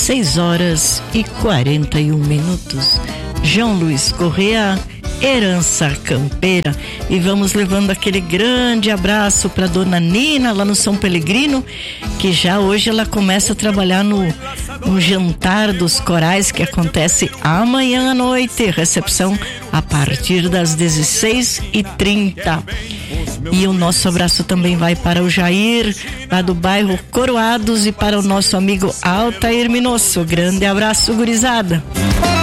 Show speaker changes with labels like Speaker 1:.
Speaker 1: 6h41. João Luiz Correa, Herança Campeira. E vamos levando aquele grande abraço para dona Nina lá no São Pelegrino, que já hoje ela começa a trabalhar no jantar dos corais que acontece amanhã à noite, recepção a partir das 16h30. E o nosso abraço também vai para o Jair, lá do bairro Coroados, e para o nosso amigo Altair Minosso. Grande abraço, gurizada.